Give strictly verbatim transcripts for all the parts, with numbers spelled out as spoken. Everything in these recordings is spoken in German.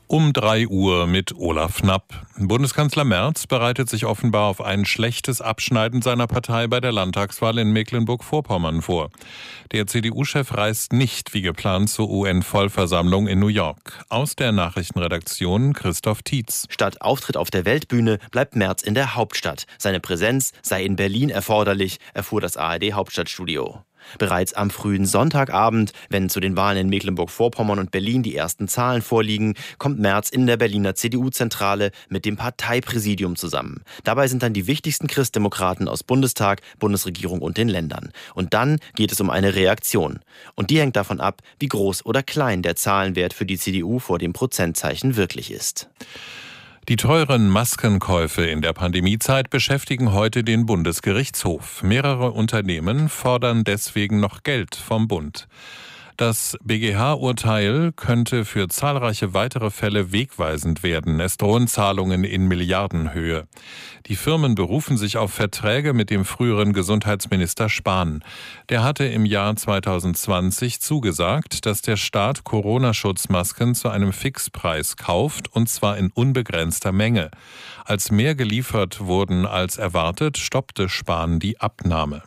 Um drei Uhr mit Olaf Knapp. Bundeskanzler Merz bereitet sich offenbar auf ein schlechtes Abschneiden seiner Partei bei der Landtagswahl in Mecklenburg-Vorpommern vor. Der C D U-Chef reist nicht wie geplant zur U N-Vollversammlung in New York. Aus der Nachrichtenredaktion Christoph Tietz. Statt Auftritt auf der Weltbühne bleibt Merz in der Hauptstadt. Seine Präsenz sei in Berlin erforderlich, erfuhr das A R D-Hauptstadtstudio. Bereits am frühen Sonntagabend, wenn zu den Wahlen in Mecklenburg-Vorpommern und Berlin die ersten Zahlen vorliegen, kommt Merz in der Berliner C D U-Zentrale mit dem Parteipräsidium zusammen. Dabei sind dann die wichtigsten Christdemokraten aus Bundestag, Bundesregierung und den Ländern. Und dann geht es um eine Reaktion. Und die hängt davon ab, wie groß oder klein der Zahlenwert für die C D U vor dem Prozentzeichen wirklich ist. Die teuren Maskenkäufe in der Pandemiezeit beschäftigen heute den Bundesgerichtshof. Mehrere Unternehmen fordern deswegen noch Geld vom Bund. Das B G H-Urteil könnte für zahlreiche weitere Fälle wegweisend werden. Es drohen Zahlungen in Milliardenhöhe. Die Firmen berufen sich auf Verträge mit dem früheren Gesundheitsminister Spahn. Der hatte im Jahr zweitausendzwanzig zugesagt, dass der Staat Corona-Schutzmasken zu einem Fixpreis kauft, und zwar in unbegrenzter Menge. Als mehr geliefert wurden als erwartet, stoppte Spahn die Abnahme.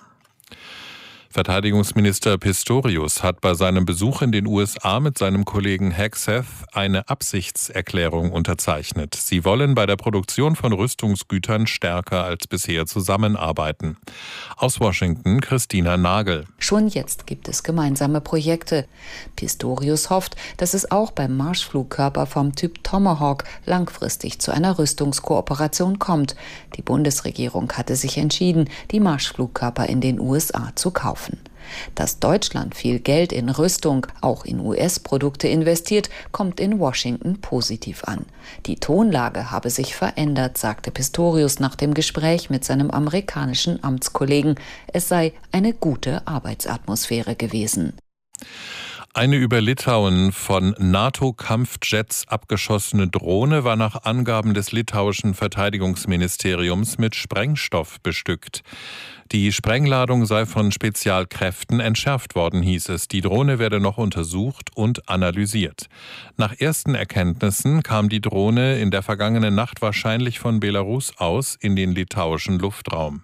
Verteidigungsminister Pistorius hat bei seinem Besuch in den U S A mit seinem Kollegen Hegseth eine Absichtserklärung unterzeichnet. Sie wollen bei der Produktion von Rüstungsgütern stärker als bisher zusammenarbeiten. Aus Washington Christina Nagel. Schon jetzt gibt es gemeinsame Projekte. Pistorius hofft, dass es auch beim Marschflugkörper vom Typ Tomahawk langfristig zu einer Rüstungskooperation kommt. Die Bundesregierung hatte sich entschieden, die Marschflugkörper in den U S A zu kaufen. Dass Deutschland viel Geld in Rüstung, auch in U S-Produkte investiert, kommt in Washington positiv an. Die Tonlage habe sich verändert, sagte Pistorius nach dem Gespräch mit seinem amerikanischen Amtskollegen. Es sei eine gute Arbeitsatmosphäre gewesen. Eine über Litauen von NATO-Kampfjets abgeschossene Drohne war nach Angaben des litauischen Verteidigungsministeriums mit Sprengstoff bestückt. Die Sprengladung sei von Spezialkräften entschärft worden, hieß es. Die Drohne werde noch untersucht und analysiert. Nach ersten Erkenntnissen kam die Drohne in der vergangenen Nacht wahrscheinlich von Belarus aus in den litauischen Luftraum.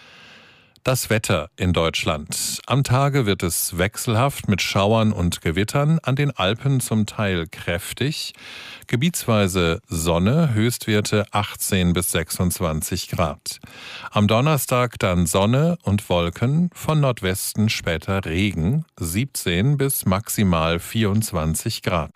Das Wetter in Deutschland. Am Tage wird es wechselhaft mit Schauern und Gewittern, an den Alpen zum Teil kräftig. Gebietsweise Sonne, Höchstwerte achtzehn bis sechsundzwanzig Grad. Am Donnerstag dann Sonne und Wolken, von Nordwesten später Regen, siebzehn bis maximal vierundzwanzig Grad.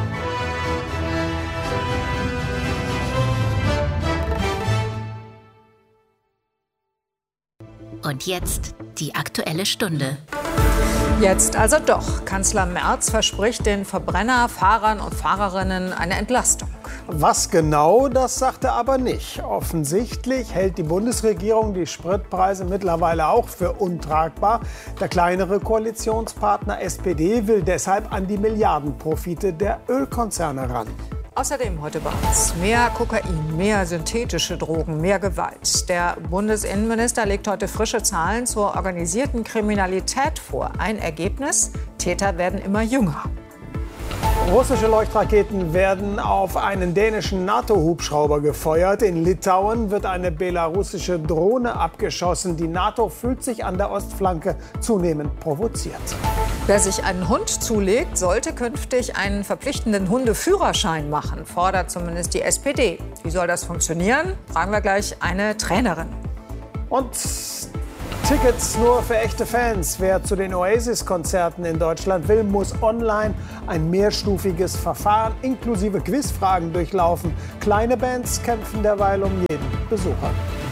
Und jetzt die Aktuelle Stunde. Jetzt also doch. Kanzler Merz verspricht den Verbrennerfahrern und Fahrerinnen eine Entlastung. Was genau, das sagt er aber nicht. Offensichtlich hält die Bundesregierung die Spritpreise mittlerweile auch für untragbar. Der kleinere Koalitionspartner S P D will deshalb an die Milliardenprofite der Ölkonzerne ran. Außerdem heute bei uns mehr Kokain, mehr synthetische Drogen, mehr Gewalt. Der Bundesinnenminister legt heute frische Zahlen zur organisierten Kriminalität vor. Ein Ergebnis: Täter werden immer jünger. Russische Leuchtraketen werden auf einen dänischen NATO-Hubschrauber gefeuert. In Litauen wird eine belarussische Drohne abgeschossen. Die NATO fühlt sich an der Ostflanke zunehmend provoziert. Wer sich einen Hund zulegt, sollte künftig einen verpflichtenden Hundeführerschein machen, fordert zumindest die S P D. Wie soll das funktionieren? Fragen wir gleich eine Trainerin. Und Tickets nur für echte Fans. Wer zu den Oasis-Konzerten in Deutschland will, muss online ein mehrstufiges Verfahren inklusive Quizfragen durchlaufen. Kleine Bands kämpfen derweil um jeden Besucher.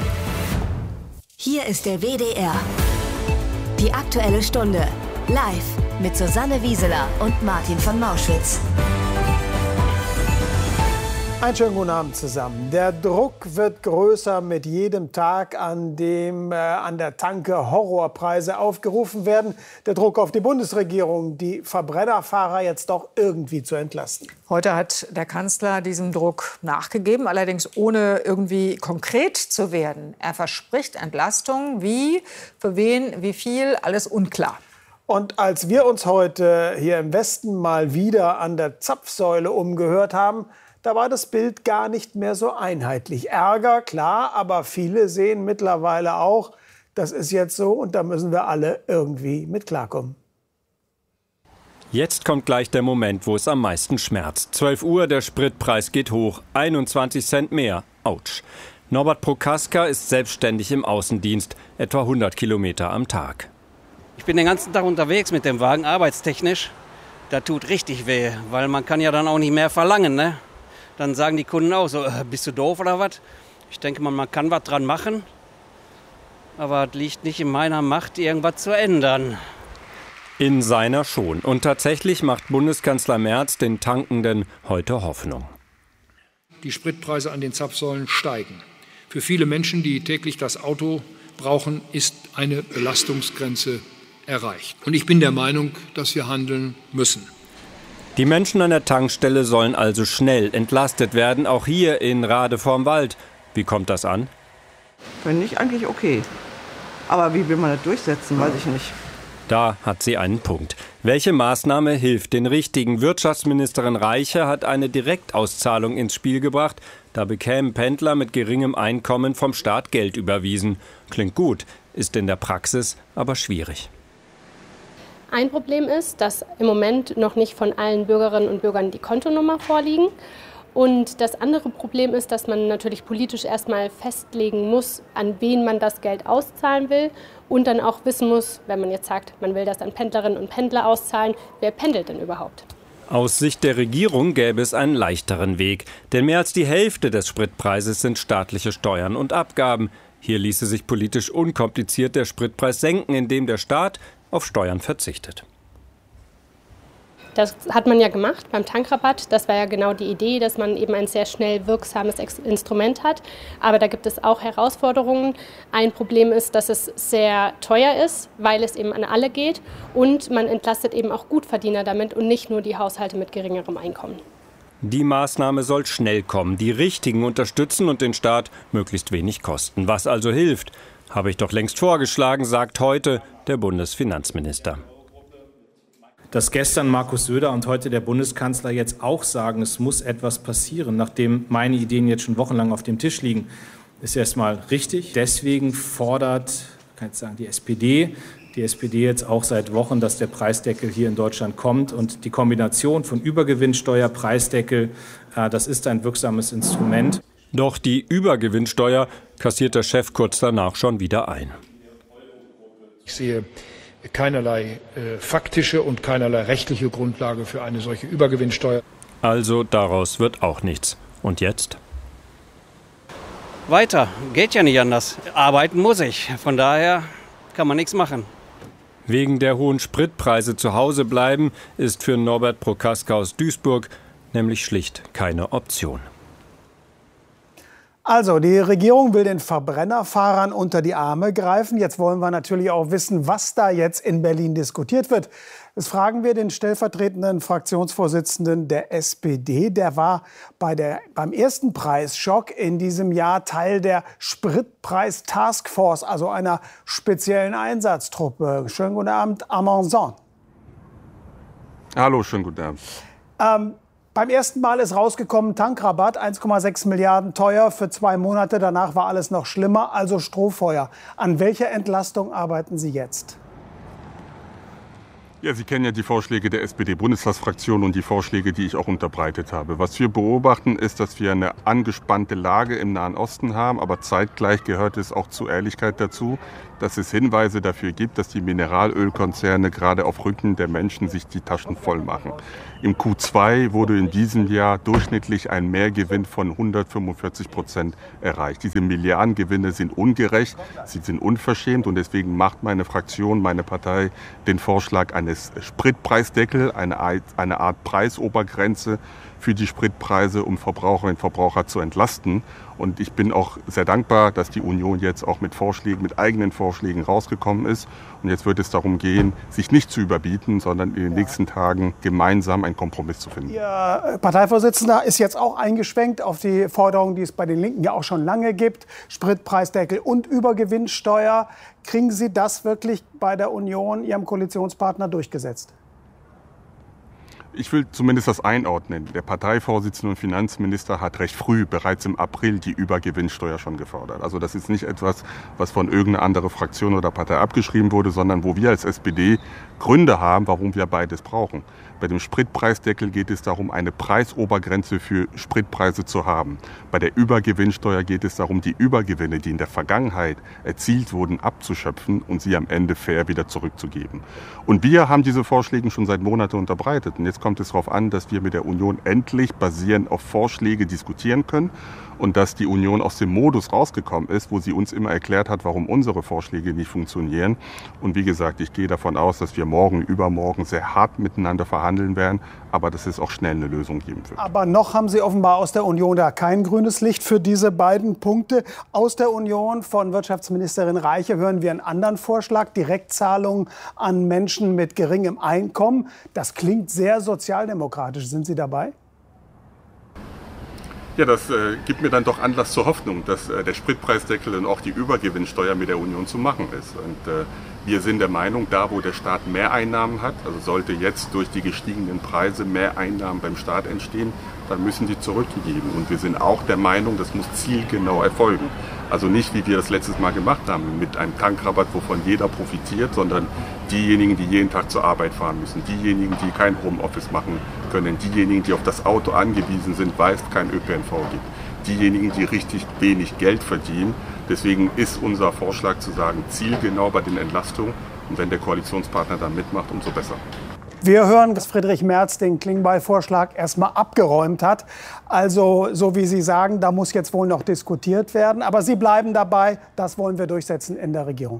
Hier ist der W D R. Die Aktuelle Stunde. Live mit Susanne Wieseler und Martin von Mauschwitz. Einen schönen guten Abend zusammen. Der Druck wird größer mit jedem Tag, an dem äh, an der Tanke Horrorpreise aufgerufen werden. Der Druck auf die Bundesregierung, die Verbrennerfahrer jetzt doch irgendwie zu entlasten. Heute hat der Kanzler diesem Druck nachgegeben, allerdings ohne irgendwie konkret zu werden. Er verspricht Entlastung. Wie, für wen, wie viel, alles unklar. Und als wir uns heute hier im Westen mal wieder an der Zapfsäule umgehört haben, da war das Bild gar nicht mehr so einheitlich. Ärger, klar, aber viele sehen mittlerweile auch, das ist jetzt so und da müssen wir alle irgendwie mit klarkommen. Jetzt kommt gleich der Moment, wo es am meisten schmerzt. zwölf Uhr, der Spritpreis geht hoch, einundzwanzig Cent mehr. Autsch. Norbert Prokaska ist selbstständig im Außendienst, etwa hundert Kilometer am Tag. Ich bin den ganzen Tag unterwegs mit dem Wagen, arbeitstechnisch. Das tut richtig weh, weil man kann ja dann auch nicht mehr verlangen, ne? Dann sagen die Kunden auch so, äh, bist du doof oder was? Ich denke mal, man kann was dran machen, aber es liegt nicht in meiner Macht, irgendwas zu ändern. In seiner schon. Und tatsächlich macht Bundeskanzler Merz den Tankenden heute Hoffnung. Die Spritpreise an den Zapfsäulen steigen. Für viele Menschen, die täglich das Auto brauchen, ist eine Belastungsgrenze erreicht. Und ich bin der Meinung, dass wir handeln müssen. Die Menschen an der Tankstelle sollen also schnell entlastet werden, auch hier in Rade vorm Wald. Wie kommt das an? Finde ich eigentlich okay. Aber wie will man das durchsetzen, weiß ich nicht. Da hat sie einen Punkt. Welche Maßnahme hilft den Richtigen? Wirtschaftsministerin Reiche hat eine Direktauszahlung ins Spiel gebracht. Da bekämen Pendler mit geringem Einkommen vom Staat Geld überwiesen. Klingt gut, ist in der Praxis aber schwierig. Ein Problem ist, dass im Moment noch nicht von allen Bürgerinnen und Bürgern die Kontonummer vorliegen. Und das andere Problem ist, dass man natürlich politisch erstmal festlegen muss, an wen man das Geld auszahlen will und dann auch wissen muss, wenn man jetzt sagt, man will das an Pendlerinnen und Pendler auszahlen, wer pendelt denn überhaupt? Aus Sicht der Regierung gäbe es einen leichteren Weg, denn mehr als die Hälfte des Spritpreises sind staatliche Steuern und Abgaben. Hier ließe sich politisch unkompliziert der Spritpreis senken, indem der Staat auf Steuern verzichtet. Das hat man ja gemacht beim Tankrabatt. Das war ja genau die Idee, dass man eben ein sehr schnell wirksames Instrument hat. Aber da gibt es auch Herausforderungen. Ein Problem ist, dass es sehr teuer ist, weil es eben an alle geht. Und man entlastet eben auch Gutverdiener damit und nicht nur die Haushalte mit geringerem Einkommen. Die Maßnahme soll schnell kommen, die Richtigen unterstützen und den Staat möglichst wenig kosten. Was also hilft, habe ich doch längst vorgeschlagen, sagt heute der Bundesfinanzminister. Dass gestern Markus Söder und heute der Bundeskanzler jetzt auch sagen, es muss etwas passieren, nachdem meine Ideen jetzt schon wochenlang auf dem Tisch liegen, ist erstmal richtig. Deswegen fordert, kann ich sagen, die S P D, die S P D jetzt auch seit Wochen, dass der Preisdeckel hier in Deutschland kommt. Und die Kombination von Übergewinnsteuer, Preisdeckel, das ist ein wirksames Instrument. Doch die Übergewinnsteuer kassiert der Chef kurz danach schon wieder ein. Ich sehe keinerlei äh, faktische und keinerlei rechtliche Grundlage für eine solche Übergewinnsteuer. Also daraus wird auch nichts. Und jetzt? Weiter, geht ja nicht anders. Arbeiten muss ich, von daher kann man nichts machen. Wegen der hohen Spritpreise zu Hause bleiben ist für Norbert Prokaska aus Duisburg nämlich schlicht keine Option. Also, die Regierung will den Verbrennerfahrern unter die Arme greifen. Jetzt wollen wir natürlich auch wissen, was da jetzt in Berlin diskutiert wird. Das fragen wir den stellvertretenden Fraktionsvorsitzenden der S P D. Der war bei der, beim ersten Preisschock in diesem Jahr Teil der Spritpreis-Taskforce, also einer speziellen Einsatztruppe. Schönen guten Abend, Armand Son. Hallo, schönen guten Abend. Ähm, Beim ersten Mal ist rausgekommen, Tankrabatt, eins Komma sechs Milliarden teuer für zwei Monate. Danach war alles noch schlimmer, also Strohfeuer. An welcher Entlastung arbeiten Sie jetzt? Ja, Sie kennen ja die Vorschläge der S P D-Bundestagsfraktion und die Vorschläge, die ich auch unterbreitet habe. Was wir beobachten, ist, dass wir eine angespannte Lage im Nahen Osten haben, aber zeitgleich gehört es auch zur Ehrlichkeit dazu, dass es Hinweise dafür gibt, dass die Mineralölkonzerne gerade auf Rücken der Menschen sich die Taschen voll machen. Im Q zwei wurde in diesem Jahr durchschnittlich ein Mehrgewinn von hundertfünfundvierzig Prozent erreicht. Diese Milliardengewinne sind ungerecht, sie sind unverschämt und deswegen macht meine Fraktion, meine Partei den Vorschlag eines Spritpreisdeckel, eine Art, eine Art Preisobergrenze für die Spritpreise, um Verbraucherinnen und Verbraucher zu entlasten. Und ich bin auch sehr dankbar, dass die Union jetzt auch mit Vorschlägen, mit eigenen Vorschlägen rausgekommen ist. Und jetzt wird es darum gehen, sich nicht zu überbieten, sondern in den nächsten Tagen gemeinsam einen Kompromiss zu finden. Ihr Parteivorsitzender ist jetzt auch eingeschwenkt auf die Forderung, die es bei den Linken ja auch schon lange gibt. Spritpreisdeckel und Übergewinnsteuer. Kriegen Sie das wirklich bei der Union, Ihrem Koalitionspartner, durchgesetzt? Ich will zumindest das einordnen. Der Parteivorsitzende und Finanzminister hat recht früh, bereits im April, die Übergewinnsteuer schon gefordert. Also das ist nicht etwas, was von irgendeiner anderen Fraktion oder Partei abgeschrieben wurde, sondern wo wir als S P D Gründe haben, warum wir beides brauchen. Bei dem Spritpreisdeckel geht es darum, eine Preisobergrenze für Spritpreise zu haben. Bei der Übergewinnsteuer geht es darum, die Übergewinne, die in der Vergangenheit erzielt wurden, abzuschöpfen und sie am Ende fair wieder zurückzugeben. Und wir haben diese Vorschläge schon seit Monaten unterbreitet. Und jetzt kommt es darauf an, dass wir mit der Union endlich basierend auf Vorschläge diskutieren können und dass die Union aus dem Modus rausgekommen ist, wo sie uns immer erklärt hat, warum unsere Vorschläge nicht funktionieren. Und wie gesagt, ich gehe davon aus, dass wir morgen, übermorgen sehr hart miteinander verhandeln werden, aber dass es auch schnell eine Lösung geben wird. Aber noch haben Sie offenbar aus der Union da kein grünes Licht für diese beiden Punkte. Aus der Union von Wirtschaftsministerin Reiche hören wir einen anderen Vorschlag, Direktzahlungen an Menschen mit geringem Einkommen. Das klingt sehr sozialdemokratisch. Sind Sie dabei? Ja, das äh, gibt mir dann doch Anlass zur Hoffnung, dass äh, der Spritpreisdeckel und auch die Übergewinnsteuer mit der Union zu machen ist. Und äh, wir sind der Meinung, da wo der Staat mehr Einnahmen hat, also sollte jetzt durch die gestiegenen Preise mehr Einnahmen beim Staat entstehen, dann müssen die zurückgegeben. Und wir sind auch der Meinung, das muss zielgenau erfolgen. Also nicht, wie wir das letztes Mal gemacht haben, mit einem Tankrabatt, wovon jeder profitiert, sondern diejenigen, die jeden Tag zur Arbeit fahren müssen, diejenigen, die kein Homeoffice machen können, diejenigen, die auf das Auto angewiesen sind, weil es kein Ö P N V gibt, diejenigen, die richtig wenig Geld verdienen. Deswegen ist unser Vorschlag zu sagen, zielgenau bei den Entlastungen. Und wenn der Koalitionspartner dann mitmacht, umso besser. Wir hören, dass Friedrich Merz den Klingbeil-Vorschlag erstmal abgeräumt hat. Also, so wie Sie sagen, da muss jetzt wohl noch diskutiert werden. Aber Sie bleiben dabei, das wollen wir durchsetzen in der Regierung.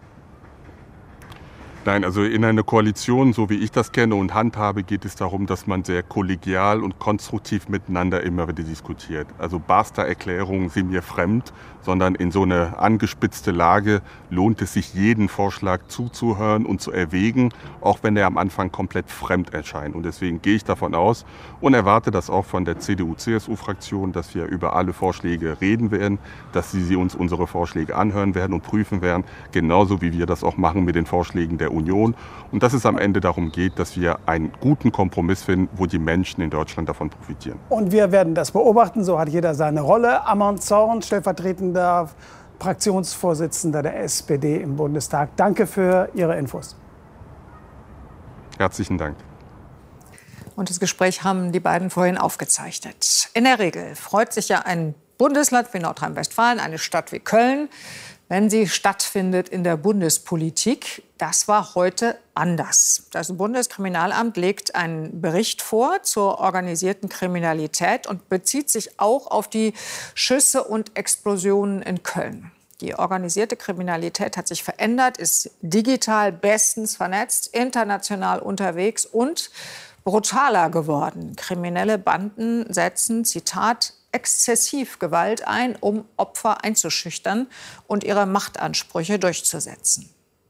Nein, also in einer Koalition, so wie ich das kenne und handhabe, geht es darum, dass man sehr kollegial und konstruktiv miteinander immer wieder diskutiert. Also Basta-Erklärungen sind mir fremd, sondern in so eine angespitzte Lage lohnt es sich, jeden Vorschlag zuzuhören und zu erwägen, auch wenn er am Anfang komplett fremd erscheint. Und deswegen gehe ich davon aus und erwarte das auch von der C D U C S U-Fraktion, dass wir über alle Vorschläge reden werden, dass sie uns unsere Vorschläge anhören werden und prüfen werden, genauso wie wir das auch machen mit den Vorschlägen der Union. Und dass es am Ende darum geht, dass wir einen guten Kompromiss finden, wo die Menschen in Deutschland davon profitieren. Und wir werden das beobachten. So hat jeder seine Rolle. Amon Zorn, stellvertretender Fraktionsvorsitzender der S P D im Bundestag. Danke für Ihre Infos. Herzlichen Dank. Und das Gespräch haben die beiden vorhin aufgezeichnet. In der Regel freut sich ja ein Bundesland wie Nordrhein-Westfalen, eine Stadt wie Köln, wenn sie stattfindet in der Bundespolitik. Das war heute anders. Das Bundeskriminalamt legt einen Bericht vor zur organisierten Kriminalität und bezieht sich auch auf die Schüsse und Explosionen in Köln. Die organisierte Kriminalität hat sich verändert, ist digital bestens vernetzt, international unterwegs und brutaler geworden. Kriminelle Banden setzen, Zitat, exzessiv Gewalt ein, um Opfer einzuschüchtern und ihre Machtansprüche durchzusetzen.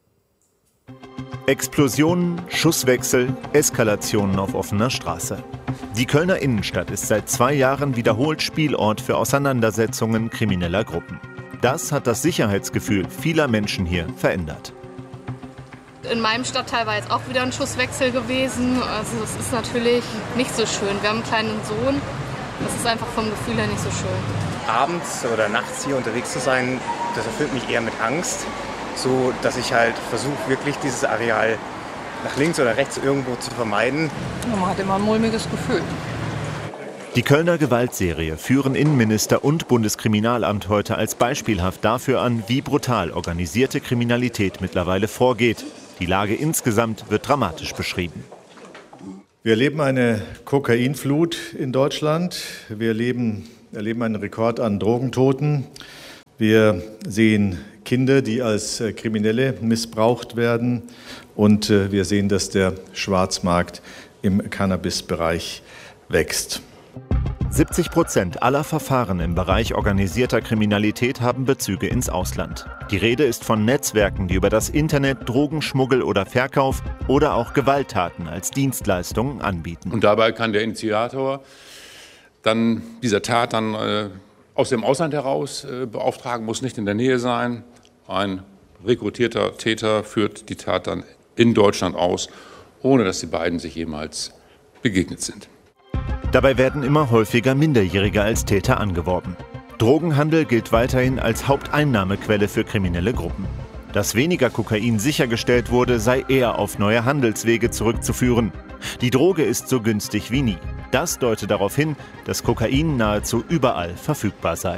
Explosionen, Schusswechsel, Eskalationen auf offener Straße. Die Kölner Innenstadt ist seit zwei Jahren wiederholt Spielort für Auseinandersetzungen krimineller Gruppen. Das hat das Sicherheitsgefühl vieler Menschen hier verändert. In meinem Stadtteil war jetzt auch wieder ein Schusswechsel gewesen. Also es ist natürlich nicht so schön. Wir haben einen kleinen Sohn. Das ist einfach vom Gefühl her nicht so schön. Abends oder nachts hier unterwegs zu sein, das erfüllt mich eher mit Angst, so dass ich halt versuche, wirklich dieses Areal nach links oder rechts irgendwo zu vermeiden. Man hat immer ein mulmiges Gefühl. Die Kölner Gewaltserie führen Innenminister und Bundeskriminalamt heute als beispielhaft dafür an, wie brutal organisierte Kriminalität mittlerweile vorgeht. Die Lage insgesamt wird dramatisch beschrieben. Wir erleben eine Kokainflut in Deutschland. Wir erleben, erleben einen Rekord an Drogentoten. Wir sehen Kinder, die als Kriminelle missbraucht werden. Und wir sehen, dass der Schwarzmarkt im Cannabis-Bereich wächst. siebzig Prozent aller Verfahren im Bereich organisierter Kriminalität haben Bezüge ins Ausland. Die Rede ist von Netzwerken, die über das Internet Drogenschmuggel oder Verkauf oder auch Gewalttaten als Dienstleistung anbieten. Und dabei kann der Initiator dann dieser Tat dann äh, aus dem Ausland heraus äh, beauftragen, muss nicht in der Nähe sein. Ein rekrutierter Täter führt die Tat dann in Deutschland aus, ohne dass die beiden sich jemals begegnet sind. Dabei werden immer häufiger Minderjährige als Täter angeworben. Drogenhandel gilt weiterhin als Haupteinnahmequelle für kriminelle Gruppen. Dass weniger Kokain sichergestellt wurde, sei eher auf neue Handelswege zurückzuführen. Die Droge ist so günstig wie nie. Das deutet darauf hin, dass Kokain nahezu überall verfügbar sei.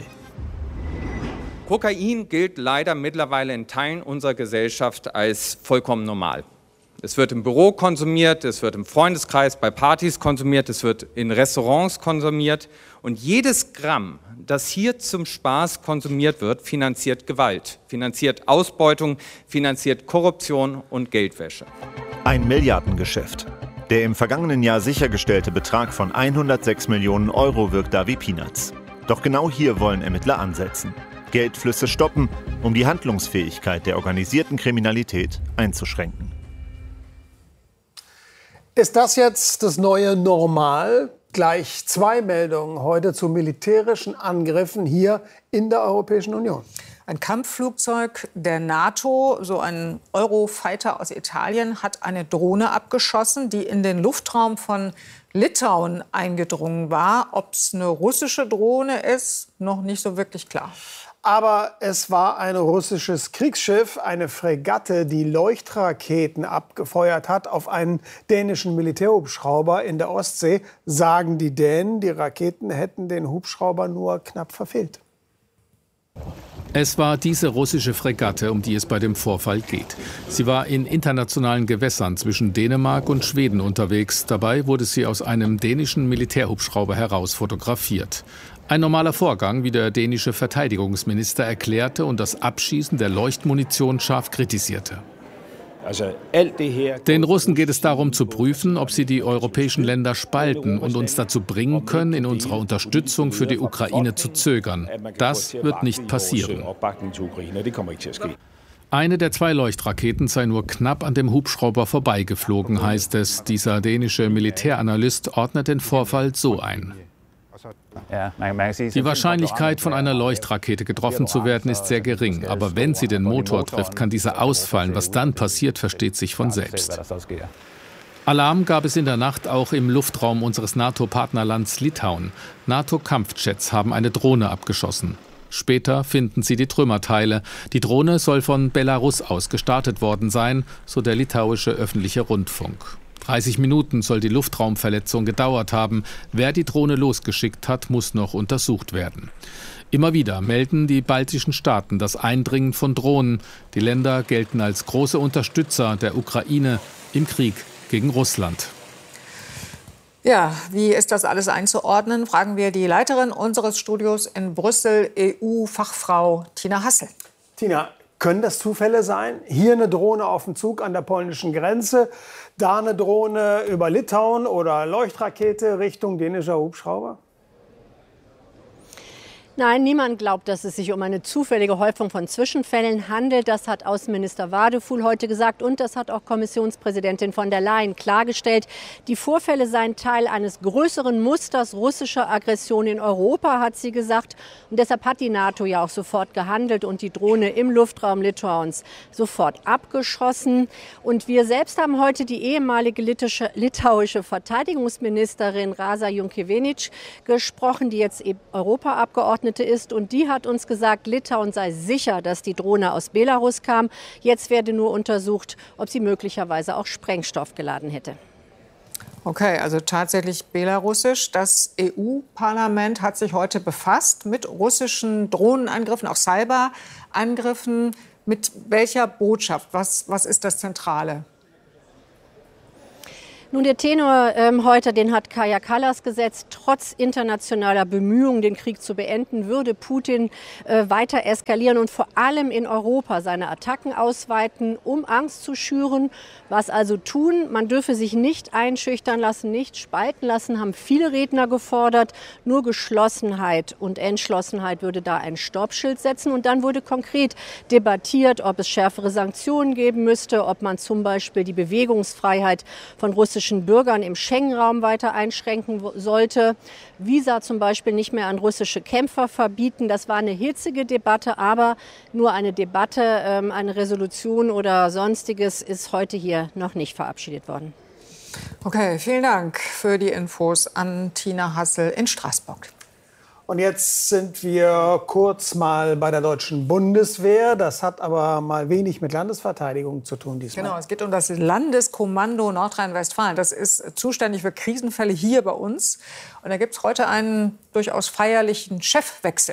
Kokain gilt leider mittlerweile in Teilen unserer Gesellschaft als vollkommen normal. Es wird im Büro konsumiert, es wird im Freundeskreis bei Partys konsumiert, es wird in Restaurants konsumiert. Und jedes Gramm, das hier zum Spaß konsumiert wird, finanziert Gewalt, finanziert Ausbeutung, finanziert Korruption und Geldwäsche. Ein Milliardengeschäft. Der im vergangenen Jahr sichergestellte Betrag von hundertsechs Millionen Euro wirkt da wie Peanuts. Doch genau hier wollen Ermittler ansetzen. Geldflüsse stoppen, um die Handlungsfähigkeit der organisierten Kriminalität einzuschränken. Ist das jetzt das neue Normal? Gleich zwei Meldungen heute zu militärischen Angriffen hier in der Europäischen Union. Ein Kampfflugzeug der NATO, so ein Eurofighter aus Italien, hat eine Drohne abgeschossen, die in den Luftraum von Litauen eingedrungen war. Ob es eine russische Drohne ist, noch nicht so wirklich klar. Aber es war ein russisches Kriegsschiff, eine Fregatte, die Leuchtraketen abgefeuert hat auf einen dänischen Militärhubschrauber in der Ostsee. Sagen die Dänen, die Raketen hätten den Hubschrauber nur knapp verfehlt. Es war diese russische Fregatte, um die es bei dem Vorfall geht. Sie war in internationalen Gewässern zwischen Dänemark und Schweden unterwegs. Dabei wurde sie aus einem dänischen Militärhubschrauber heraus fotografiert. Ein normaler Vorgang, wie der dänische Verteidigungsminister erklärte und das Abschießen der Leuchtmunition scharf kritisierte. Den Russen geht es darum zu prüfen, ob sie die europäischen Länder spalten und uns dazu bringen können, in unserer Unterstützung für die Ukraine zu zögern. Das wird nicht passieren. Eine der zwei Leuchtraketen sei nur knapp an dem Hubschrauber vorbeigeflogen, heißt es. Dieser dänische Militäranalyst ordnet den Vorfall so ein. Die Wahrscheinlichkeit, von einer Leuchtrakete getroffen zu werden, ist sehr gering. Aber wenn sie den Motor trifft, kann dieser ausfallen. Was dann passiert, versteht sich von selbst. Alarm gab es in der Nacht auch im Luftraum unseres NATO-Partnerlands Litauen. NATO-Kampfjets haben eine Drohne abgeschossen. Später finden sie die Trümmerteile. Die Drohne soll von Belarus aus gestartet worden sein, so der litauische öffentliche Rundfunk. dreißig Minuten soll die Luftraumverletzung gedauert haben. Wer die Drohne losgeschickt hat, muss noch untersucht werden. Immer wieder melden die baltischen Staaten das Eindringen von Drohnen. Die Länder gelten als große Unterstützer der Ukraine im Krieg gegen Russland. Ja, wie ist das alles einzuordnen, fragen wir die Leiterin unseres Studios in Brüssel, E U-Fachfrau Tina Hassel. Tina, können das Zufälle sein? Hier eine Drohne auf dem Zug an der polnischen Grenze, da eine Drohne über Litauen oder Leuchtrakete Richtung dänischer Hubschrauber? Nein, niemand glaubt, dass es sich um eine zufällige Häufung von Zwischenfällen handelt. Das hat Außenminister Wadefuhl heute gesagt und das hat auch Kommissionspräsidentin von der Leyen klargestellt. Die Vorfälle seien Teil eines größeren Musters russischer Aggression in Europa, hat sie gesagt. Und deshalb hat die NATO ja auch sofort gehandelt und die Drohne im Luftraum Litauens sofort abgeschossen. Und wir selbst haben heute die ehemalige litauische, litauische Verteidigungsministerin Rasa Jurkėnienė gesprochen, die jetzt Europaabgeordnete ist, und die hat uns gesagt, Litauen sei sicher, dass die Drohne aus Belarus kam. Jetzt werde nur untersucht, ob sie möglicherweise auch Sprengstoff geladen hätte. Okay, also tatsächlich belarussisch. Das E U-Parlament hat sich heute befasst mit russischen Drohnenangriffen, auch Cyberangriffen. Mit welcher Botschaft? Was, was ist das Zentrale? Nun, der Tenor ähm, heute, den hat Kaja Kallas gesetzt. Trotz internationaler Bemühungen, den Krieg zu beenden, würde Putin äh, weiter eskalieren und vor allem in Europa seine Attacken ausweiten, um Angst zu schüren. Was also tun? Man dürfe sich nicht einschüchtern lassen, nicht spalten lassen, haben viele Redner gefordert. Nur Geschlossenheit und Entschlossenheit würde da ein Stoppschild setzen. Und dann wurde konkret debattiert, ob es schärfere Sanktionen geben müsste, ob man zum Beispiel die Bewegungsfreiheit von russischen Bürgern im Schengen-Raum weiter einschränken sollte. Visa zum Beispiel nicht mehr an russische Kämpfer verbieten. Das war eine hitzige Debatte, aber nur eine Debatte, eine Resolution oder Sonstiges ist heute hier noch nicht verabschiedet worden. Okay, vielen Dank für die Infos an Tina Hassel in Straßburg. Und jetzt sind wir kurz mal bei der deutschen Bundeswehr. Das hat aber mal wenig mit Landesverteidigung zu tun diesmal. Genau, es geht um das Landeskommando Nordrhein-Westfalen. Das ist zuständig für Krisenfälle hier bei uns. Und da gibt es heute einen durchaus feierlichen Chefwechsel.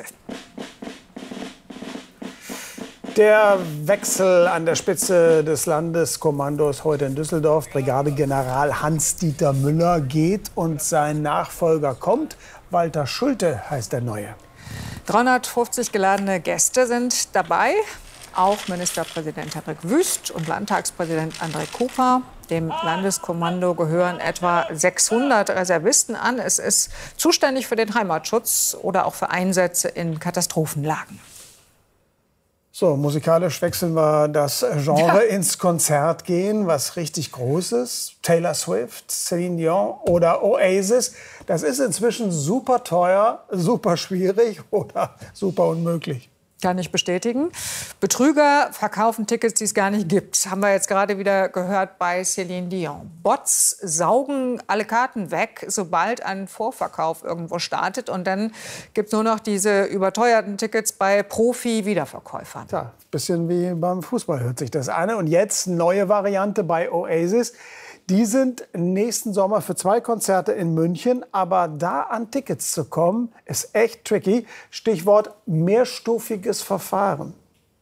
Der Wechsel an der Spitze des Landeskommandos heute in Düsseldorf. Brigadegeneral Hans-Dieter Müller geht und sein Nachfolger kommt. Walter Schulte heißt der Neue. dreihundertfünfzig geladene Gäste sind dabei. Auch Ministerpräsident Hendrik Wüst und Landtagspräsident André Cooper. Dem Landeskommando gehören etwa sechshundert Reservisten an. Es ist zuständig für den Heimatschutz oder auch für Einsätze in Katastrophenlagen. So, musikalisch wechseln wir das Genre ja. ins Konzert gehen, was richtig Großes. Taylor Swift, Celine Dion oder Oasis. Das ist inzwischen super teuer, super schwierig oder super unmöglich. Kann ich bestätigen. Betrüger verkaufen Tickets, die es gar nicht gibt. Haben wir jetzt gerade wieder gehört bei Celine Dion. Bots saugen alle Karten weg, sobald ein Vorverkauf irgendwo startet. Und dann gibt es nur noch diese überteuerten Tickets bei Profi-Wiederverkäufern. Ja, bisschen wie beim Fußball hört sich das an. Und jetzt neue Variante bei Oasis. Die sind nächsten Sommer für zwei Konzerte in München. Aber da an Tickets zu kommen, ist echt tricky. Stichwort mehrstufiges Verfahren.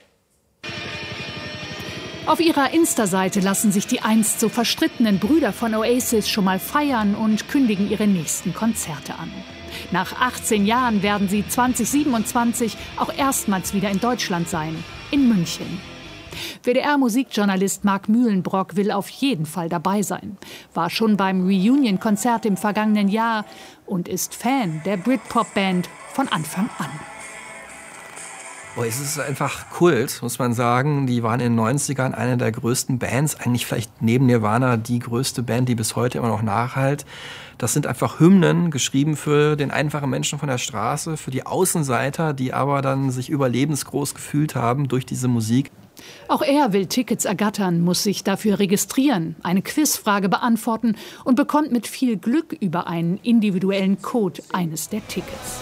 Auf ihrer Insta-Seite lassen sich die einst so verstrittenen Brüder von Oasis schon mal feiern und kündigen ihre nächsten Konzerte an. Nach achtzehn Jahren werden sie zwanzig siebenundzwanzig auch erstmals wieder in Deutschland sein, in München. W D R-Musikjournalist Marc Mühlenbrock will auf jeden Fall dabei sein. War schon beim Reunion-Konzert im vergangenen Jahr und ist Fan der Britpop-Band von Anfang an. Oh, es ist einfach Kult, muss man sagen. Die waren in den neunzigern eine der größten Bands, eigentlich vielleicht neben Nirvana die größte Band, die bis heute immer noch nachhalt. Das sind einfach Hymnen, geschrieben für den einfachen Menschen von der Straße, für die Außenseiter, die aber dann sich überlebensgroß gefühlt haben durch diese Musik. Auch er will Tickets ergattern, muss sich dafür registrieren, eine Quizfrage beantworten und bekommt mit viel Glück über einen individuellen Code eines der Tickets.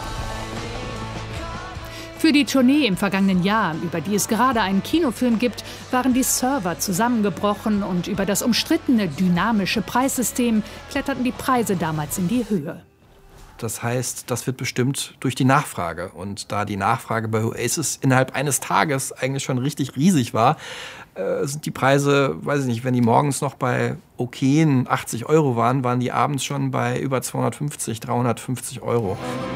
Für die Tournee im vergangenen Jahr, über die es gerade einen Kinofilm gibt, waren die Server zusammengebrochen und über das umstrittene dynamische Preissystem kletterten die Preise damals in die Höhe. Das heißt, das wird bestimmt durch die Nachfrage. Und da die Nachfrage bei Oasis innerhalb eines Tages eigentlich schon richtig riesig war, äh, sind die Preise, weiß ich nicht, wenn die morgens noch bei okayen achtzig Euro waren, waren die abends schon bei über zweihundertfünfzig, dreihundertfünfzig Euro.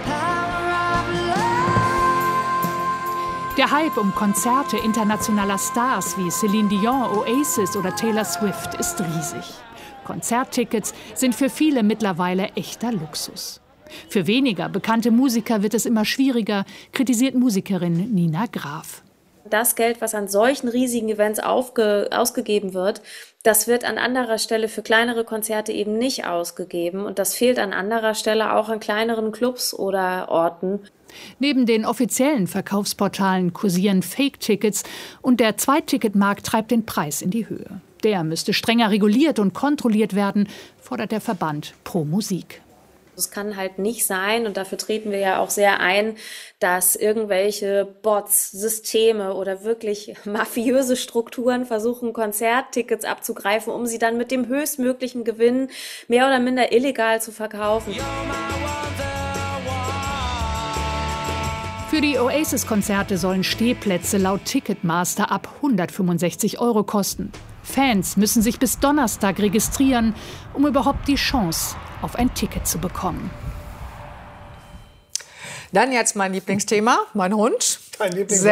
Der Hype um Konzerte internationaler Stars wie Celine Dion, Oasis oder Taylor Swift ist riesig. Konzerttickets sind für viele mittlerweile echter Luxus. Für weniger bekannte Musiker wird es immer schwieriger, kritisiert Musikerin Nina Graf. Das Geld, was an solchen riesigen Events aufge- ausgegeben wird, das wird an anderer Stelle für kleinere Konzerte eben nicht ausgegeben. Und das fehlt an anderer Stelle auch an kleineren Clubs oder Orten. Neben den offiziellen Verkaufsportalen kursieren Fake-Tickets und der Zweitticketmarkt treibt den Preis in die Höhe. Der müsste strenger reguliert und kontrolliert werden, fordert der Verband Pro Musik. Es kann halt nicht sein, und dafür treten wir ja auch sehr ein, dass irgendwelche Bots, Systeme oder wirklich mafiöse Strukturen versuchen, Konzerttickets abzugreifen, um sie dann mit dem höchstmöglichen Gewinn mehr oder minder illegal zu verkaufen. Für die Oasis-Konzerte sollen Stehplätze laut Ticketmaster ab hundertfünfundsechzig Euro kosten. Fans müssen sich bis Donnerstag registrieren, um überhaupt die Chance auf ein Ticket zu bekommen. Dann jetzt mein Lieblingsthema, mein Hund. Dein Lieblingshund?